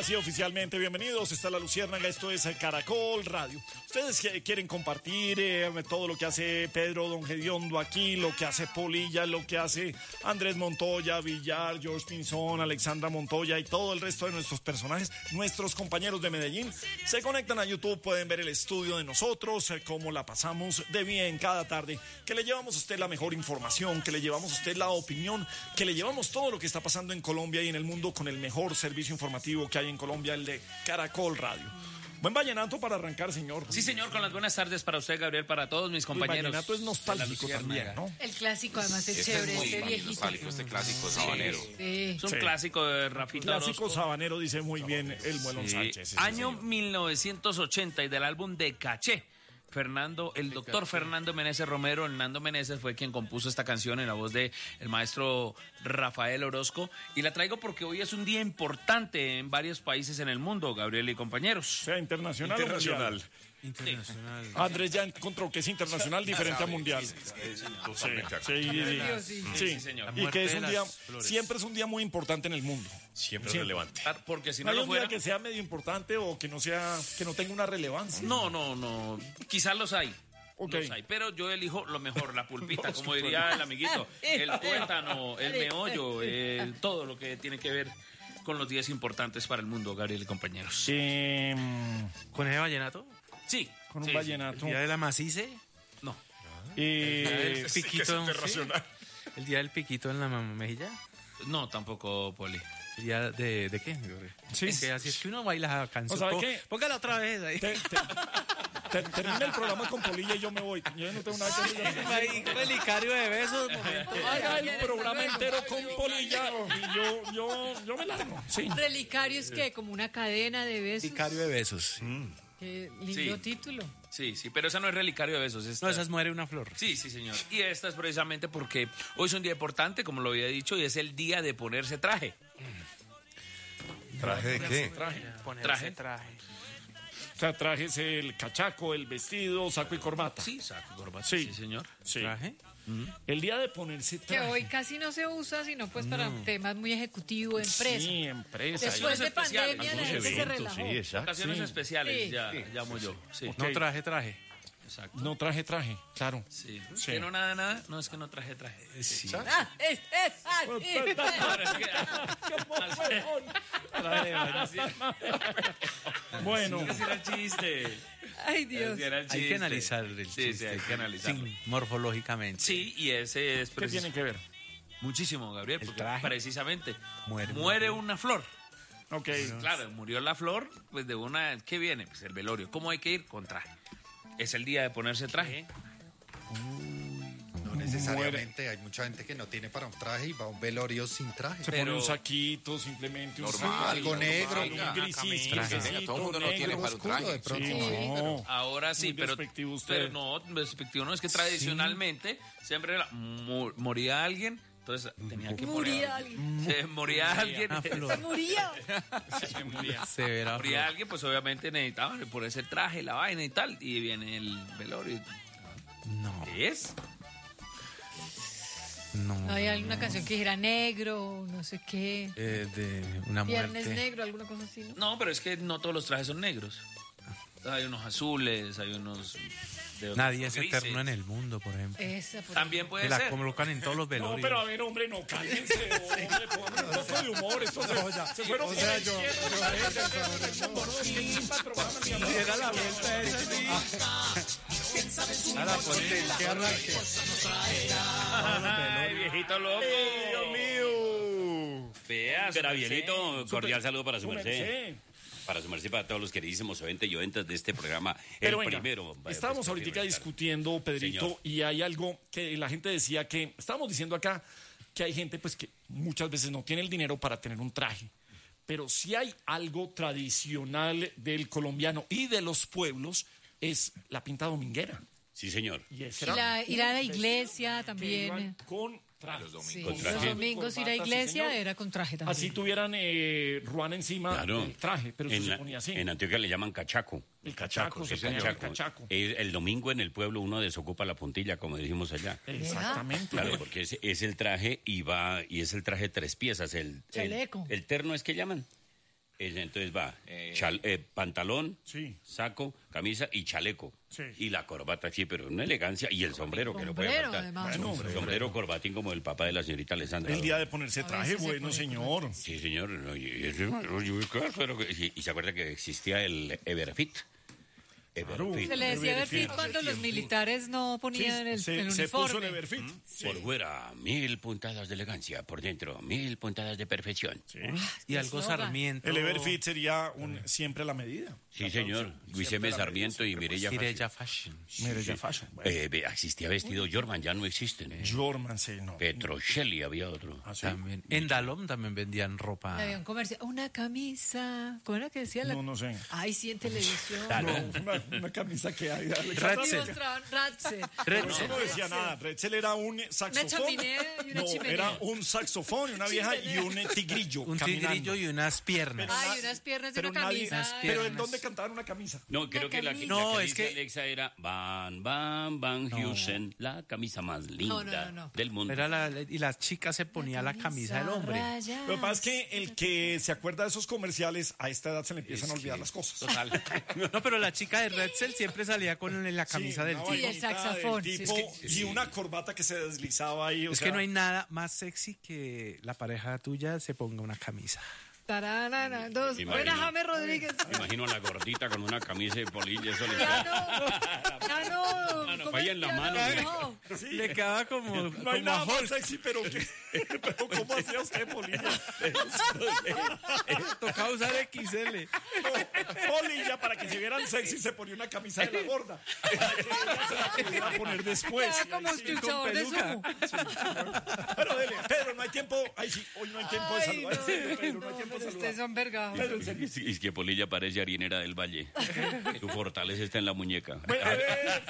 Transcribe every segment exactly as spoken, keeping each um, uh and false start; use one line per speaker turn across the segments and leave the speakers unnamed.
Ahora sí, oficialmente, bienvenidos. Está La Luciérnaga, esto es Caracol Radio. Ustedes quieren compartir eh, todo lo que hace Pedro Don Gediondo aquí, lo que hace Polilla, lo que hace Andrés Montoya, Villar, George Pinzón, Alexandra Montoya y todo el resto de nuestros personajes, nuestros compañeros de Medellín. Se conectan a YouTube, pueden ver el estudio de nosotros, eh, cómo la pasamos de bien cada tarde, que le llevamos a usted la mejor información, que le llevamos a usted la opinión, que le llevamos todo lo que está pasando en Colombia y en el mundo con el mejor servicio informativo que hay en Colombia, el de Caracol Radio. Buen vallenato para arrancar, señor.
Sí, señor, con las buenas tardes para usted, Gabriel, para todos mis compañeros.
El vallenato es nostálgico también, ¿no?
El clásico, además, es
este
chévere,
es muy,
este
muy
viejito.
nostálgico, este clásico
Sí.
sabanero.
Sí.
Es un
Sí.
clásico de Rafita
Clásico
Orozco.
sabanero, dice muy bien el Muelón
Sí.
Sánchez. Sí,
Año
señor.
mil novecientos ochenta y del álbum de Caché. Fernando, el doctor Fernando Meneses Romero, Hernando Meneses fue quien compuso esta canción en la voz de el maestro Rafael Orozco, y la traigo porque hoy es un día importante en varios países en el mundo, Gabriel y compañeros.
Sea internacional,
Internacional.
o mundial.
Internacional.
Andrés ya encontró que es internacional diferente a mundial. Sí,
Totalmente.
sí,
Dios,
sí,
sí.
sí.
Sí, señor.
Y
La
que es
muerte
un
de
día,
las flores.
siempre es un día muy importante en el mundo.
Siempre
Sí.
relevante.
Ah, Porque si
No
no
hay
lo
un
fuera...
día que sea medio importante o que no sea, que no tenga una relevancia.
No, no, no. Quizás los hay.
Ok.
Los hay, pero yo elijo lo mejor, la pulpita, como diría el amiguito, el tuétano, el meollo, el, todo lo que tiene que ver con los días importantes para el mundo, Gabriel y compañeros.
Eh,
¿Con ese vallenato?
Sí.
con un
sí,
¿El
vallenato.
día de la macice?
sí. No.
Eh,
¿El piquito?
internacional.
sí. ¿El día del piquito en la mejilla?
No, tampoco, Poli.
¿El día de, de qué?
Sí.
Es que así es que uno baila esa canción.
¿O sabe
Pó-
qué?
Póngala otra vez ahí.
te- te- te- termina el programa con Polilla y yo me voy. Yo no tengo nada que decir.
Ahí, relicario de besos. momento.
Haga el programa entero con Polilla y yo, yo, yo me largo. Sí.
Relicario es que como una cadena de besos.
Relicario de besos. sí.
Qué lindo
Sí.
título.
Sí, sí, pero esa no es relicario de besos. Esta...
No, esas muere una flor.
Sí, sí, señor. Y esta es precisamente porque hoy es un día importante, como lo había dicho, y es el día de ponerse traje.
¿Traje de qué?
Ponerse
Traje.
traje.
O sea, trajes el cachaco, el vestido, saco y corbata.
Sí, saco y corbata.
Sí.
Sí, señor.
Sí.
¿Traje?
El día de ponerse
Que
traje.
hoy casi no se usa, sino pues para temas muy ejecutivos, empresa.
Sí, empresa.
Después de
Algunos especiales,
pandemia la
Algunos
gente se
eventos,
relajó.
sí, exacto.
Ocasiones
Sí.
especiales,
Sí.
ya llamo yo. Sí,
Ok.
No traje, traje.
exacto.
No traje traje, claro.
Sí.
Sí.
¿Que no nada, nada? No, es que no traje traje.
Sí.
Ah, es, es, ah, sí.
Ahora es que- Así-
Bueno,
así era el chiste.
Ay, Dios.
Así era el
Hay que
chiste.
analizar el
Sí,
chiste.
sí, hay que analizarlo.
Sí, morfológicamente.
Sí, y ese es
¿qué
precis-
tiene que ver?
muchísimo, Gabriel,
El
porque
traje.
precisamente
Muere.
muere una flor.
Ok.
Claro, murió la flor, pues de una... ¿Qué viene? Pues el velorio. ¿Cómo hay que ir? Con traje. Es el día de ponerse traje.
No necesariamente, hay mucha gente que no tiene para un traje y va a un velorio sin traje.
Se
Pero-
pone un saquito, simplemente un
Normal,
saco,
algo
normal,
negro,
venga,
un grisito,
camisa,
un
venga, todo el mundo no
negro,
tiene para un
oscuro,
traje.
de pronto.
Sí,
Sí,
no.
Ahora sí,
Muy
pero,
despectivo usted.
pero no, despectivo no, es que tradicionalmente siempre era- mu- moría alguien, entonces tenía que
Moría
poner...
alguien.
Se moría alguien.
Una
Se
flor.
moría.
Se moría.
Severa
Moría
flor.
alguien, pues obviamente necesitaban por ese traje, la vaina y tal, y viene el velorio.
No,
¿Qué es?
no.
No hay alguna canción que dijera negro, no sé qué.
Eh, de una
Viernes
muerte.
negro, alguna cosa así, ¿no?
No, pero es que no todos los trajes son negros. Hay unos azules, hay unos... de otros
Nadie es
grises.
eterno en el mundo, por ejemplo.
Esa, por
También
Que
puede
la
ser.
colocan en todos los
No,
velorios.
pero a ver, hombre, no, cállense, hombre, pongan un poco de humor. Esto se, se fueron
o
por
sea,
el
yo-
cierre,
yo-
no, no, no, no, es que es un programa, mi amor.
Era la vuelta esa, sí. A la potencia arranque.
Ay, viejito loco.
Dios mío.
Vea, su
Gravielito,
merced.
cordial saludo para su
Su
merced.
merced.
Para su merced, para todos los queridísimos oyentes y oyentas de este programa.
Pero
el
venga,
primero.
estábamos
pues,
ahorita
primero,
discutiendo, Pedrito,
Señor.
y hay algo que la gente decía que, estábamos diciendo acá que hay gente pues que muchas veces no tiene el dinero para tener un traje, pero si hay algo tradicional del colombiano y de los pueblos es la pinta dominguera.
Sí, señor.
Y, ese
Y
era
la- ir a la
un
iglesia
que
también.
iban con traje.
Sí,
Con
los
traje.
domingos ir a
Corbata, sí,
iglesia
señor.
era con traje también.
Así tuvieran eh, ruana encima
Claro.
del traje, pero
en,
se
la-
ponía así.
en Antioquia le llaman cachaco.
El cachaco, se
Es
ponía el
cachaco.
cachaco.
El, el domingo en el pueblo uno desocupa la puntilla, como decimos allá.
Exactamente.
Claro, porque es, es el traje y va y es el traje tres piezas. El, el,
Chaleco.
el terno es que llaman. Es- Entonces va chal- eh, pantalón,
Sí.
saco, camisa y chaleco.
Sí.
Y la corbata, sí, pero una elegancia. Y el sombrero, que no puede
Sombrero,
faltar.
además.
Bueno,
Sombrero, corbatín como el papá de la señorita Alessandra.
El día de ponerse
A
traje,
veces se
bueno,
pone
señor.
Sí, señor. no, y, y- y- claro que- y- y se acuerda que existía el Everfit. Everfit.
Se le decía Everfit cuando los militares no
Sí,
ponían el,
se,
el
se puso el
uniforme.
Everfit. Sí.
Por fuera, mil puntadas de elegancia. Por dentro, mil puntadas de perfección. Sí,
Y algo
eslogan.
Sarmiento.
El Everfit sería un siempre a la medida.
señor. Luis M. Sarmiento y Mireya
Mireya Fashion.
Mire, ya fashion. Bueno,
Eh, ve, existía vestido Jorman, ya no existen. ¿eh?
Jorman, sí, no.
Petrocelli había otro.
Ah, sí.
También. En Dalom también vendían ropa.
Había un comercial, una camisa. ¿Cómo era que decía? La...
No, no sé.
Ay, sí, en televisión.
No, una, una camisa que hay.
Y
Ratzel.
mostraban Ratzel.
Pero eso no decía nada. Retzel era un saxofón.
chaminé y una
no,
chimenea.
era un saxofón y una vieja y un eh, tigrillo.
Un
caminando.
tigrillo y unas piernas.
Ay, unas piernas y
Pero
una
nadie-
camisa.
Pero ¿en
piernas.
dónde cantaban una camisa?
No, creo que la, la
camisa.
No,
que
es
dice
que-
Alexa era Van, Van, Van Heusen, la camisa más linda
No, no, no, no.
del mundo.
Era la- y las chicas se ponía la camisa del hombre.
rayas.
Lo que pasa es que el que se acuerda de esos comerciales, a esta edad se le empiezan a olvidar las cosas.
Total.
No, pero la chica de Retzel siempre salía con la camisa
Sí,
del
una
tipo.
Sí, el
vainita del
saxofón, sí,
tipo
es
y una corbata que se deslizaba ahí. o
Es
sea,
que no hay nada más sexy que la pareja tuya se ponga una camisa.
Taranana, dos.
Me
Buena,
imagino.
James Rodríguez.
Me imagino a la gordita con una camisa de polilla, eso le
Ya no. Ya no.
Mano,
¿Cómo
vaya
es
en la
que
mano,
ya
güey.
no?
sí,
Le quedaba como,
no hay
como
nada
a
más
Hulk.
sexy, pero, que, pero ¿cómo hacía usted, Polilla?
Tocaba usar equis ele.
No, Polilla, para que se vieran sexy, se ponía una camisa de la gorda. Ella se la pudiera poner después.
Queda como
Ahí sí,
escuchador de
peluca.
sumo.
Pero dele, Pedro, no hay tiempo. Ay, sí, hoy no hay tiempo de
Ay,
saludar.
no,
Sí, Pedro, no hay
no,
tiempo de
pero
saludar.
ustedes son vergados.
Pedro, en serio.
Es, es que Polilla parece harinera del valle. Su fortaleza está en la muñeca.
Bueno, a ver.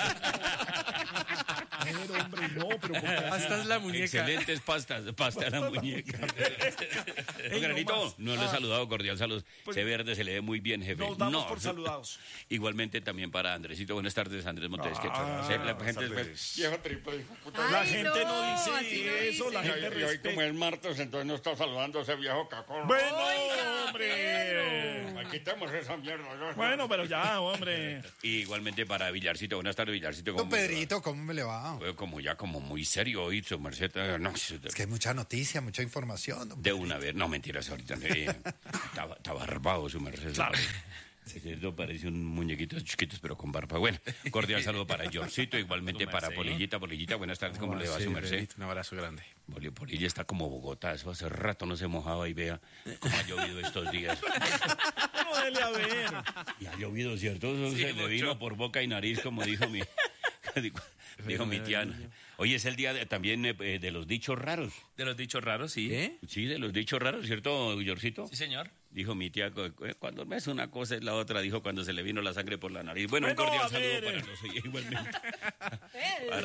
A ver, hombre, no, pero ¿por qué así?
Hasta es la muñeca.
Excelentes pastas, pasta a la muñeca.
Ey,
Don Granito,
no más.
no le he saludado, cordial saludos.
Pues-
Ese verde se le ve muy bien, jefe.
Nos damos
No.
por saludados.
Igualmente también para Andresito. Buenas tardes, Andrés Montes. que
Ah,
sí, la gente
tardes.
viejo triple, hijo de puta.
La
Ay,
gente no,
así
dice
no
eso,
dice.
la
Y
gente
hoy, y hoy como
respeta.
es martes, entonces no está saludando a ese viejo cacón.
Bueno,
Oiga,
hombre.
Aquí estamos esa mierda. ¿no?
Bueno, pero ya, hombre.
Y igualmente para Villarcito. Buenas tardes, Villarcito.
Don
¿cómo me va?
Pedrito, ¿cómo me le va?
Fue como ya como muy serio hoy, su merced. eh, No,
Es que hay mucha noticia, mucha información. don
de una vez. No, mentiras, ahorita. eh, Está está barbado, su merced.
Claro.
Esto parece un muñequito chiquitos, pero con barba. Bueno, cordial saludo para Georgito, igualmente para Polillita. Polillita, buenas tardes, ¿cómo le va
Sí,
su merced?
Pedrito, un abrazo grande.
Poli- Polilla está como Bogotá, eso hace rato no se mojaba y vea cómo ha llovido estos días.
No, dele a ver.
Y ha llovido, ¿cierto? Eso se le vino por boca y nariz, como dijo mi, dijo, dijo mi tía. Hoy es el día de- también eh, de los dichos raros.
De los dichos raros, sí.
¿Qué?
Sí, de los dichos raros, ¿cierto, Georgito?
Sí, señor.
Dijo mi tía, cu- cu- cuando no es una cosa es la otra, dijo cuando se le vino la sangre por la nariz. Bueno, un
Bueno,
cordial
a
saludo
ver.
para los igualmente.
Pedro.